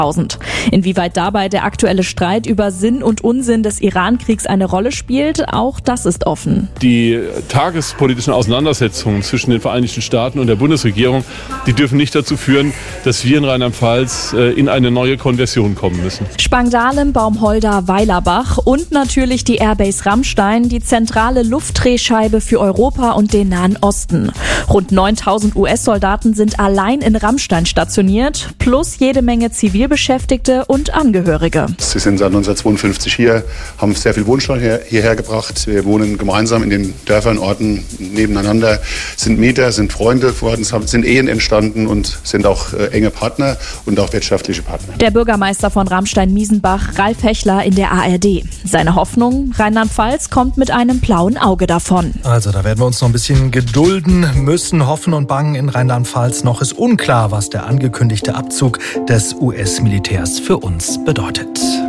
Inwieweit dabei der aktuelle Streit über Sinn und Unsinn des Iran-Kriegs eine Rolle spielt, auch das ist offen. Die tagespolitischen Auseinandersetzungen zwischen den Vereinigten Staaten und der Bundesregierung, die dürfen nicht dazu führen, dass wir in Rheinland-Pfalz in eine neue Konversion kommen müssen. Spangdahlem, Baumholder, Weilerbach und natürlich die Airbase Ramstein, die zentrale Luftdrehscheibe für Europa und den Nahen Osten. Rund 9.000 US-Soldaten sind allein in Ramstein stationiert, plus jede Menge Zivilbeschäftigte und Angehörige. Sie sind seit 1952 hier, haben sehr viel Wohnstand hierher gebracht. Wir wohnen gemeinsam in den Dörfern, Orten nebeneinander, sind Mieter, sind Freunde geworden, sind Ehen entstanden und sind auch enge Partner und auch wirtschaftliche Partner. Der Bürgermeister von Ramstein-Miesenbach, Ralf Hechler in der ARD. Seine Hoffnung, Rheinland-Pfalz kommt mit einem blauen Auge davon. Also da werden wir uns noch ein bisschen gedulden müssen, hoffen und bangen in Rheinland-Pfalz. Noch ist unklar, was der angekündigte Abzug des US-Militärs für uns bedeutet.